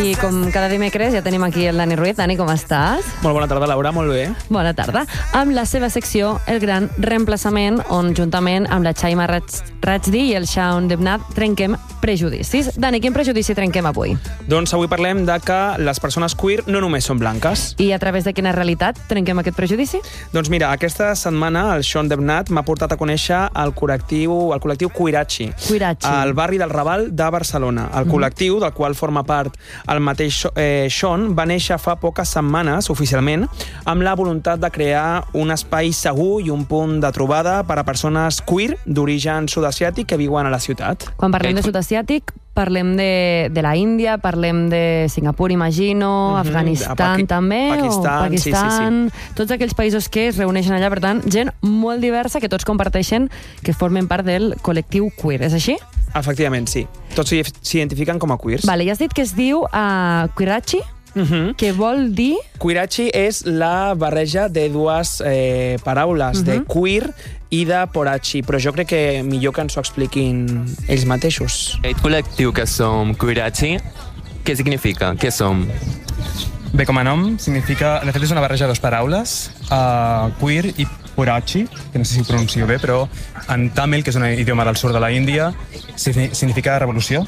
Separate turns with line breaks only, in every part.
I com cada dimecres ja tenim aquí el Dani Ruiz. Dani, com estàs?
Molt bona tarda, Laura, molt bé.
Bona tarda. Amb la seva secció, El Gran Reemplaçament, on juntament amb la Chaima Rajdi i el Shaun Debnat trenquem prejudicis. Dani, quin prejudici trenquem avui?
Doncs avui parlem de que les persones queer no només són blanques.
I a través de quina realitat trenquem aquest prejudici?
Doncs mira, aquesta setmana el Shaun Debnat m'ha portat a conèixer el col·lectiu Queerachi, al barri del Raval de Barcelona. El col·lectiu, del qual forma part el mateix Shaun, va néixer fa poques setmanes, oficialment, amb la voluntat de crear un espai segur i un punt de trobada per a persones queer d'origen sud-asiàtic que viuen a la ciutat.
Quan parlem de sud-asiàtic, parlem de la Índia, parlem de Singapur, imagino, Afganistan també, Pakistan, sí. Tots aquells països que es reuneixen allà, per tant, gent molt diversa que tots comparteixen que formen part del col·lectiu queer, és així?
Efectivament, sí. Tots s'identifiquen com a queers.
Vale, ja has dit que es diu Queerachi, que vol dir...
Queerachi és la barreja de dues paraules, de queer i de porachi, però jo crec que millor que ens ho expliquin ells mateixos.
El col·lectiu que som Queerachi, què significa? Què som?
Bé, com a nom significa... De fet, és una barreja de dues paraules, queer i porachi, que no sé si ho pronuncio bé, però en tàmil, que és un idioma del sud de la Índia, significa revolució.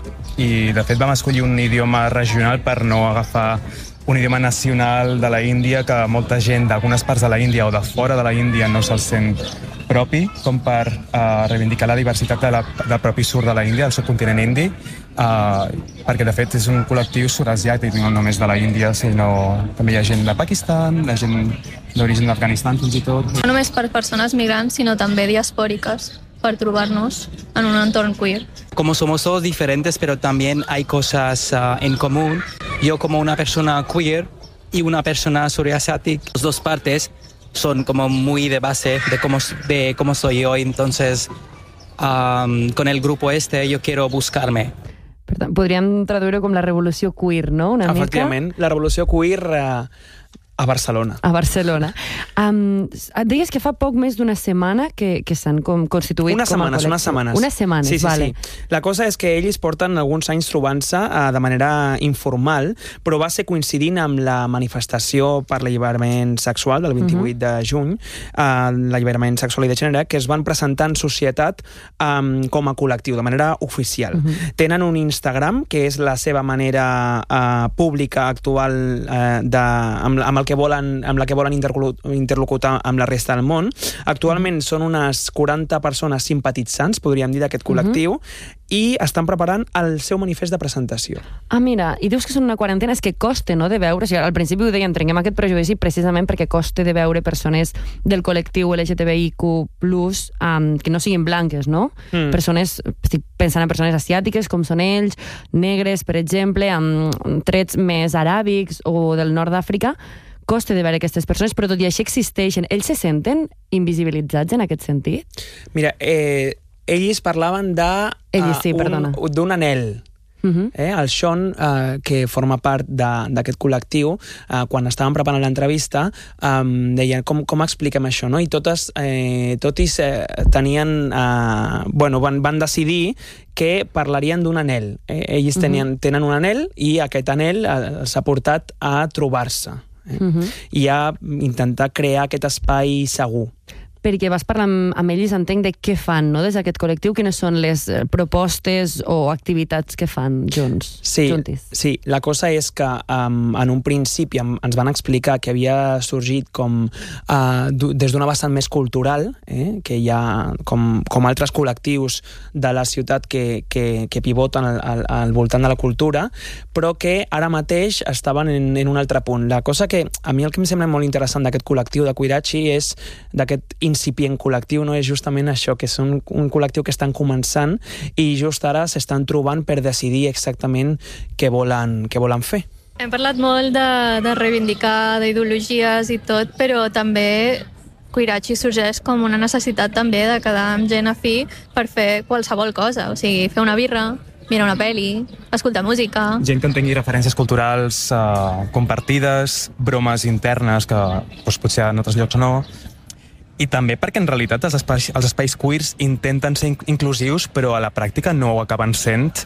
I, de fet, vam escollir un idioma regional per no agafar un idioma nacional de la Índia que molta gent d'algunes parts de la Índia o de fora de la Índia no se'l sent propi, com per reivindicar la diversitat del propi sud de la Índia, el subcontinent indi, perquè, de fet, és un col·lectiu sud-asiàtic, no només de la Índia, sinó també hi ha gent de Pakistan, hi ha gent d'origen d'Afganistan, fins i tot.
No només per persones migrants, sinó també diaspòriques, para trobarnos en un entorno queer.
Como somos todos diferentes, pero también hay cosas en común. Yo como una persona queer y una persona sudasiática, las dos partes son como muy de base de cómo soy yo. Entonces, con el grupo yo quiero buscarme.
Per tant, podríem traduir-ho com la revolució queer, no? Una mica?
Efectivament, la revolució queer a Barcelona.
A Barcelona. Deies que fa poc més d'una setmana que s'han constituït
unes
com a
setmanes,
col·lectiu.
Unes setmanes.
Unes setmanes,
sí,
vale.
Sí. La cosa és que ells porten alguns anys trobant-se de manera informal, però va ser coincidint amb la manifestació per l'alliberament sexual del 28 de juny, l'alliberament sexual i de gènere, que es van presentar en societat com a col·lectiu, de manera oficial. Tenen un Instagram, que és la seva manera pública actual amb la que volen interlocutar amb la resta del món. Actualment són unes 40 persones simpatitzants, podríem dir, d'aquest col·lectiu, i estan preparant el seu manifest de presentació.
Mira, i dius que són una quarantena, és que costa, no?, de veure. O sigui, al principi ho dèiem, trenquem aquest prejudici precisament perquè costa de veure persones del col·lectiu LGTBIQ+, que no siguin blanques, no? Persones, estic pensant en persones asiàtiques, com són ells, negres, per exemple, amb trets més aràbics o del nord d'Àfrica. Costa de veure aquestes persones, però tot i així existeixen. Ells se senten invisibilitzats en aquest sentit?
Mira, ells parlaven d'un anhel. El Shaun, que forma part d'aquest col·lectiu, quan estàvem preparant l'entrevista, deien com expliquem això, no? I totes tenien... van decidir que parlarien d'un anhel. Ells tenen un anhel i aquest anhel s'ha portat a trobar-se. I a intentar crear aquest espai segur.
Perquè vas parlar amb ells, entenc, de què fan, no?, des d'aquest col·lectiu, quines són les propostes o activitats que fan junts?
Sí, la cosa és que en un principi ens van explicar que havia sorgit com des d'una vessant més cultural, que hi ha com altres col·lectius de la ciutat que pivoten al voltant de la cultura, però que ara mateix estaven en un altre punt. La cosa que a mi el que em sembla molt interessant d'aquest col·lectiu de Queerachi és d'aquest incipient col·lectiu, no? És justament això, que són un col·lectiu que estan començant i just ara s'estan trobant per decidir exactament què volen fer.
Hem parlat molt de reivindicar, d'ideologies i tot, però també Queerachi sorgeix com una necessitat també de quedar amb gent afí per fer qualsevol cosa, o sigui, fer una birra, mirar una pel·li, escoltar música... Gent
que entengui referències culturals compartides, bromes internes que potser en altres llocs no... I també perquè en realitat els espais queers intenten ser inclusius, però a la pràctica no ho acaben sent,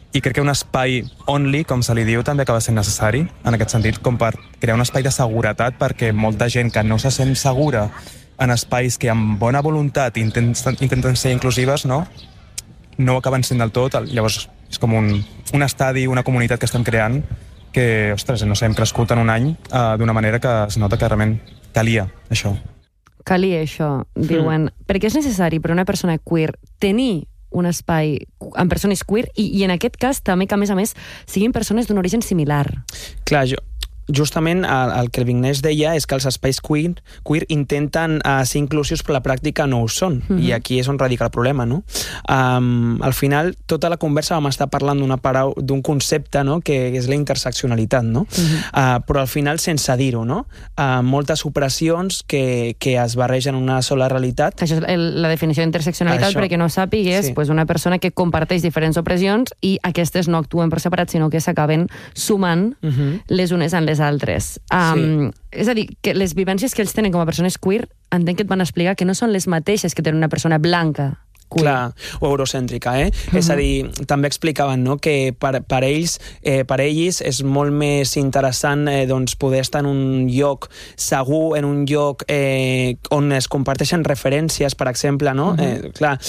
i crec que un espai only, com se li diu, també acaba sent necessari, en aquest sentit, com per crear un espai de seguretat, perquè molta gent que no se sent segura en espais que amb bona voluntat intenten ser inclusives, no ho acaben sent del tot. Llavors és com un estadi, una comunitat que estem creant que, ostres, no sé, hem crescut en un any d'una manera que es nota que realment calia això.
Calia això, diuen. Perquè és necessari per a una persona queer tenir un espai amb persones queer i en aquest cas també que, a més, siguin persones d'un origen similar.
Clar, justament el que el Vignès deia és que els espais queer intenten ser inclusius, però a la pràctica no ho són. I aquí és on radica el problema, no? Al final, tota la conversa vam estar parlant d'un concepte, no?, que és la interseccionalitat, no? Però al final sense dir-ho, no? Moltes opressions que es barregen en una sola realitat.
Això és la definició d'interseccionalitat, perquè no sàpigues, pues una persona que comparteix diferents opressions i aquestes no actuen per separat, sinó que s'acaben sumant les unes en les altres. És a dir, que les vivències que ells tenen com a persones queer, entenc que et van explicar que no són les mateixes que tenen una persona blanca queer.
Clar, o eurocèntrica, És a dir, també explicaven, no?, que per ells és molt més interessant doncs, poder estar en un lloc segur, en un lloc on es comparteixen referències, per exemple, no? Clar,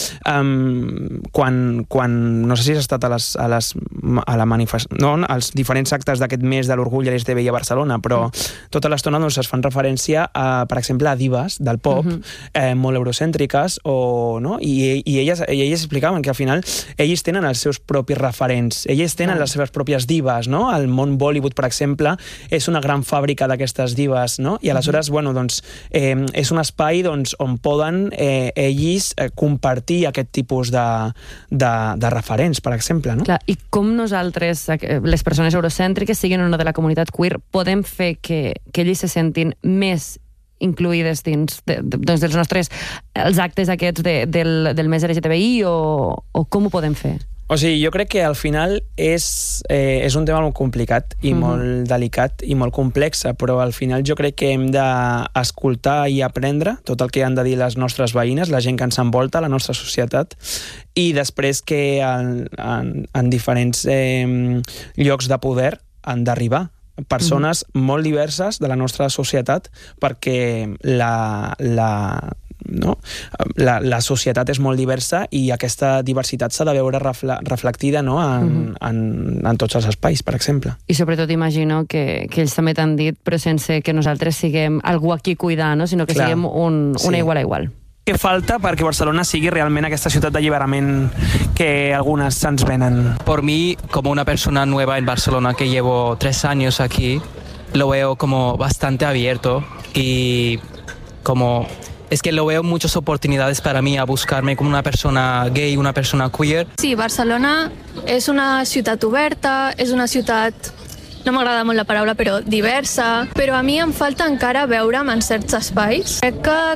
quan no sé si has estat a la manifestació, no?, als diferents actes d'aquest mes de l'orgull LGTBI a Barcelona, però tota l'estona doncs, es fan referència a, per exemple, a divas del pop, molt eurocèntriques, no? I elles explicaven que al final ells tenen els seus propis referents, elles tenen les seves pròpies divas, no? El món Bollywood, per exemple, és una gran fàbrica d'aquestes divas, no? I aleshores, bueno, doncs, és un espai doncs, on poden ells compartir aquest tipus de referents, per exemple, no?
Clar, i com nosaltres, les persones eurocèntriques, siguin o no de la comunitat queer, podem fer que ells se sentin més incluïdes dins dels nostres els actes aquests del mes LGTBI o com ho podem fer?
O sigui, jo crec que al final és un tema molt complicat i molt delicat i molt complex, però al final jo crec que hem d'escoltar i aprendre tot el que han de dir les nostres veïnes, la gent que ens envolta, la nostra societat, i després que en diferents llocs de poder han d'arribar persones molt diverses de la nostra societat, perquè la societat és molt diversa i aquesta diversitat s'ha de veure reflectida, no?, en tots els espais, per exemple.
I sobretot imagino que ells també t'han dit, però sense que nosaltres siguem algú aquí cuidar, no?, sinó que siguem una igual a igual.
Què falta perquè Barcelona sigui realment aquesta ciutat d'alliberament que algunes se'ns venen?
Por mí, como una persona nueva en Barcelona que llevo 3 años aquí, lo veo como bastante abierto y como... Es que lo veo muchas oportunidades para mí a buscarme como una persona gay, una persona queer.
Sí, Barcelona és una ciutat oberta, és una ciutat, no m'agrada molt la paraula, però diversa, però a mi em falta encara veure'm en certs espais. Crec que